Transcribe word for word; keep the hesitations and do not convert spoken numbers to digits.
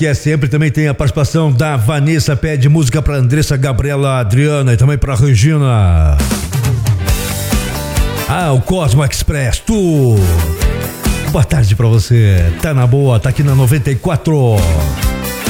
Que é sempre, também tem a participação da Vanessa, pede música pra Andressa, Gabriela, Adriana e também pra Regina. Ah, o Cosmo Express, tu. Boa tarde pra você, tá na boa, tá aqui na noventa e quatro.